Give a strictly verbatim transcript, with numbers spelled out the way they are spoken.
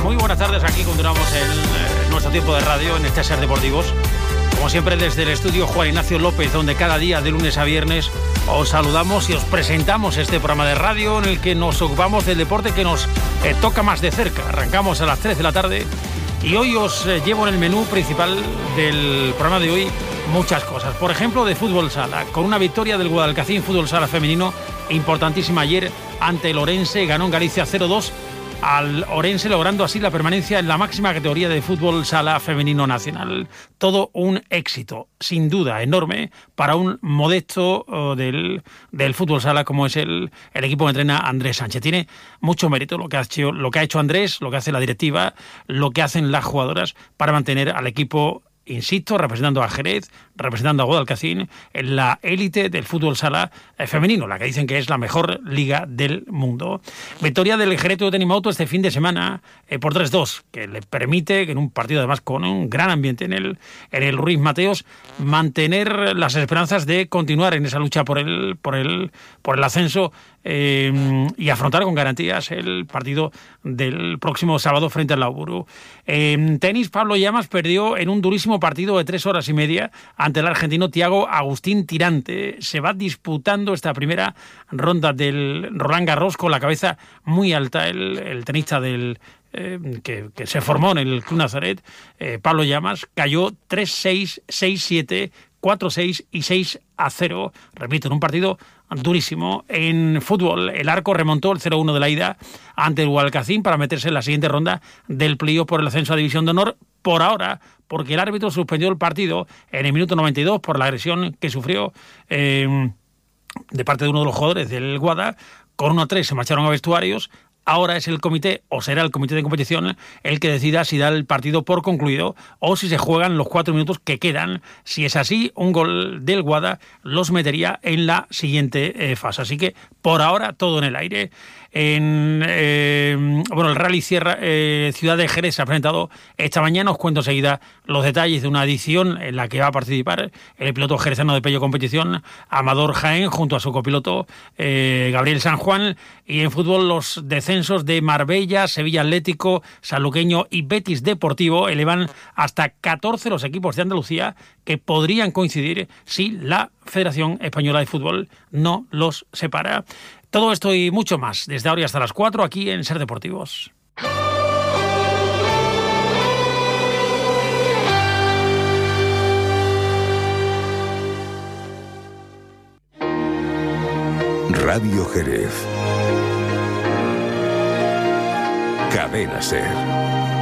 Muy buenas tardes, aquí continuamos en eh, nuestro tiempo de radio en este Ser Deportivos. Como siempre desde el estudio Juan Ignacio López, donde cada día de lunes a viernes os saludamos y os presentamos este programa de radio en el que nos ocupamos del deporte que nos eh, toca más de cerca. Arrancamos a las tres de la tarde y hoy os eh, llevo en el menú principal del programa de hoy muchas cosas. Por ejemplo, de fútbol sala, con una victoria del Guadalcacín fútbol sala femenino importantísima ayer ante el Orense, ganó en Galicia cero dos al Orense, logrando así la permanencia en la máxima categoría de fútbol sala femenino nacional. Todo un éxito, sin duda, enorme para un modesto uh, del, del fútbol sala como es el, el equipo que entrena Andrés Sánchez. Tiene mucho mérito lo que, ha hecho, lo que ha hecho Andrés, lo que hace la directiva, lo que hacen las jugadoras para mantener al equipo, insisto, representando a Jerez, representando a Guadalcacín en la élite del fútbol sala eh, femenino, la que dicen que es la mejor liga del mundo. Victoria del Jerez de Tenimoto este fin de semana eh, por tres dos, que le permite, que en un partido además con un gran ambiente en el, en el Ruiz Mateos, mantener las esperanzas de continuar en esa lucha por el, por el, por el ascenso eh, y afrontar con garantías el partido del próximo sábado frente al Lauburu. En tenis, Pablo Llamas perdió en un durísimo partido de tres horas y media ante el argentino Thiago Agustín Tirante. Se va disputando esta primera ronda del Roland Garros con la cabeza muy alta el, el tenista del eh, que, que se formó en el Club Nazaret, eh, Pablo Llamas, cayó tres seis, seis siete, cuatro seis y seis a cero. Repito, en un partido durísimo. En fútbol, el Arco remontó el cero uno de la ida ante el Guadalcacín para meterse en la siguiente ronda del playoff por el ascenso a División de Honor. Por ahora, porque el árbitro suspendió el partido en el minuto noventa y dos por la agresión que sufrió eh, de parte de uno de los jugadores del Guada. Con uno a tres se marcharon a vestuarios. Ahora es el comité, o será el comité de competición, el que decida si da el partido por concluido o si se juegan los cuatro minutos que quedan. Si es así, un gol del Guada los metería en la siguiente eh, fase. Así que, por ahora, todo en el aire. En eh, bueno, el Rally Sierra eh, Ciudad de Jerez se ha presentado esta mañana. Os cuento enseguida los detalles de una edición en la que va a participar el piloto jerezano de Pello Competición, Amador Jaén, junto a su copiloto eh, Gabriel San Juan. Y en fútbol, los descensos de Marbella, Sevilla Atlético, Sanluqueño y Betis Deportivo elevan hasta catorce los equipos de Andalucía que podrían coincidir si la Federación Española de Fútbol no los separa. Todo esto y mucho más, desde ahora y hasta las cuatro, aquí en Ser Deportivos. Radio Jerez. Cadena Ser.